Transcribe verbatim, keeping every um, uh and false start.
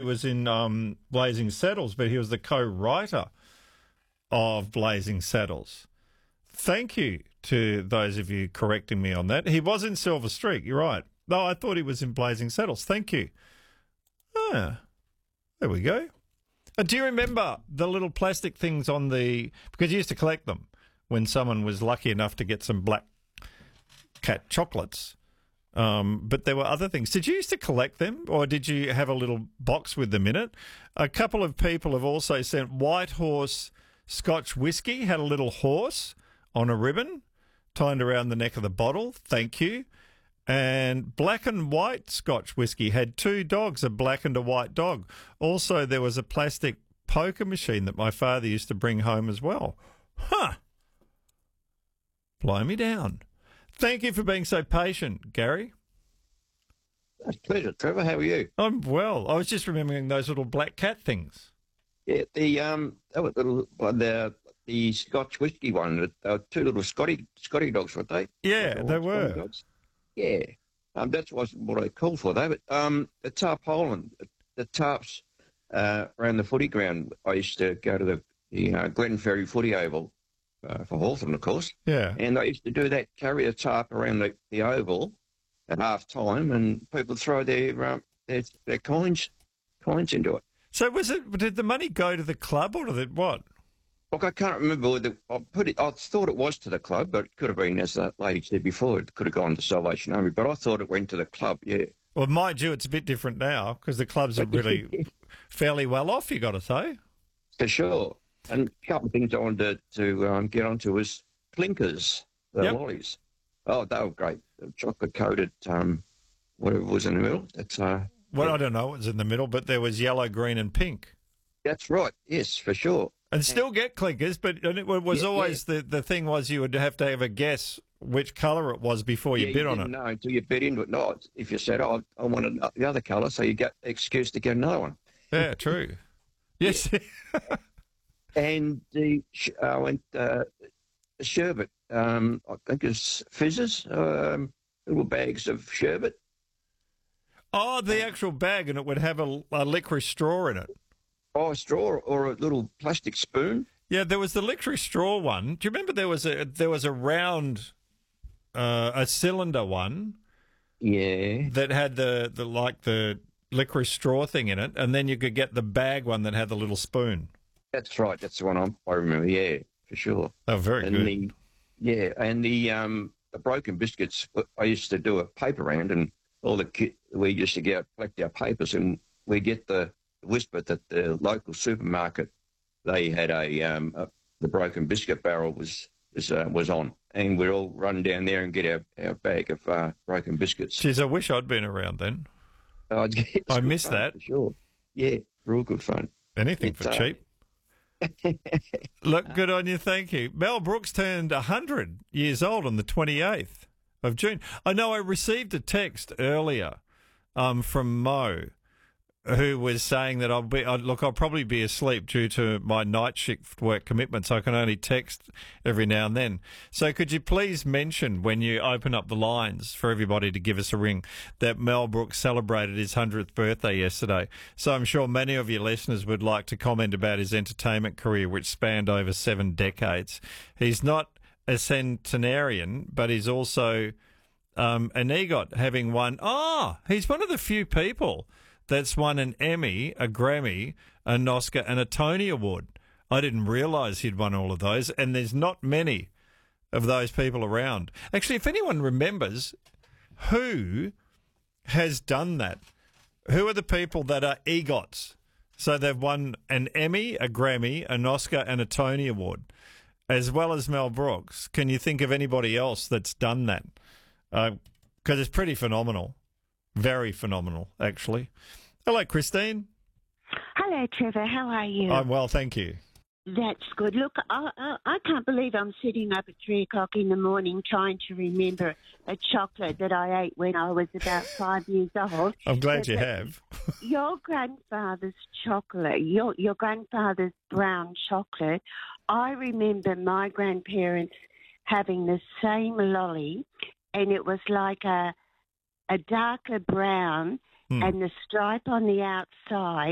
was in um, Blazing Saddles, but he was the co-writer of Blazing Saddles. Thank you to those of you correcting me on that. He was in Silver Streak, you're right. No, I thought he was in Blazing Saddles. Thank you. Ah, there we go. Uh, do you remember the little plastic things on the... Because you used to collect them when someone was lucky enough to get some Black Cat chocolates. Um, but there were other things. Did you used to collect them, or did you have a little box with them in it? A couple of people have also sent White Horse Scotch whiskey, had a little horse on a ribbon tied around the neck of the bottle. Thank you. And Black and White Scotch whiskey had two dogs, a black and a white dog. Also, there was a plastic poker machine that my father used to bring home as well. Huh. Blow me down. Thank you for being so patient, Gary. That's a pleasure, Trevor. How are you? I'm well. I was just remembering those little black cat things. Yeah, the um, that was little the the Scotch whiskey one. They were two little Scotty Scotty dogs, weren't they? Yeah, they were. Dogs. Yeah, um, that wasn't what I called for though. But um, the tarpaulin, the tarps uh, around the footy ground. I used to go to the the uh, Glen Ferry Footy Oval uh, for Hawthorn, of course. Yeah, and I used to do that, carry a tarp around the, the oval at half time, and people throw their um, their, their coins coins into it. So was it? Did the money go to the club or to the what? Look, I can't remember whether I put it. I thought it was to the club, but it could have been, as that lady said before, it could have gone to Salvation Army. But I thought it went to the club. Yeah. Well, mind you, it's a bit different now because the clubs are really fairly well off. You got to say, for sure. And a couple of things I wanted to, to um, get onto was Clinkers, the Yep. lollies. Oh, they were great. Chocolate coated, um, whatever was in the middle. That's uh. well, yeah. I don't know what was in the middle, but there was yellow, green, and pink. That's right. Yes, for sure. And still get clinkers, but and it was Yeah, always the, the thing was you would have to have a guess which colour it was before you yeah, bid you on didn't it. know until you bid into it. No, if you said, oh, I wanted the other colour, so you get the excuse to get another one. Yeah, true. Yes. And the sh- I went uh, sherbet. Um, I think it's fizzes, um, little bags of sherbet. Oh, the actual bag, and it would have a, a licorice straw in it. Oh, a straw or a little plastic spoon. Yeah, there was the licorice straw one. Do you remember there was a there was a round, uh, a cylinder one Yeah. that had the, the like the licorice straw thing in it, and then you could get the bag one that had the little spoon. That's right. That's the one I'm, I remember. Yeah, for sure. Oh, very and good. The, yeah, and the um the broken biscuits. I used to do a paper round, and all the kid, we used to get collect our papers, and we get the whisper that the local supermarket they had a um a, the broken biscuit barrel was was uh, was on, and we'd all run down there and get our, our bag of uh, broken biscuits. Jeez, I wish I'd been around then. Oh, it's I good missed fun, that. for sure. Yeah, real good fun. Anything It's, for uh, cheap. Look, good on you. Thank you. Mel Brooks turned one hundred years old on the twenty-eighth of June. I know I received a text earlier um, from Mo who was saying that I'll be, I'd, look, I'll probably be asleep due to my night shift work commitments. I can only text every now and then. So could you please mention when you open up the lines for everybody to give us a ring that Mel Brooks celebrated his one hundredth birthday yesterday? So I'm sure many of your listeners would like to comment about his entertainment career, which spanned over seven decades. He's not a centenarian, but he's also um, an EGOT, having won. Ah, oh, he's one of the few people that's won an Emmy, a Grammy, an Oscar, and a Tony Award. I didn't realise he'd won all of those, and there's not many of those people around. Actually, if anyone remembers who has done that, who are the people that are EGOTs? So they've won an Emmy, a Grammy, an Oscar, and a Tony Award, as well as Mel Brooks. Can you think of anybody else that's done that? Because uh, it's pretty phenomenal. Very phenomenal, actually. Hello, Christine. Hello, Trevor. How are you? I'm well, thank you. That's good. Look, I, I, I can't believe I'm sitting up at three o'clock in the morning trying to remember a chocolate that I ate when I was about five years old. I'm glad But you have. Your grandfather's chocolate, your your grandfather's brown chocolate, I remember my grandparents having the same lolly, and it was like a a darker brown, Hmm. and the stripe on the outside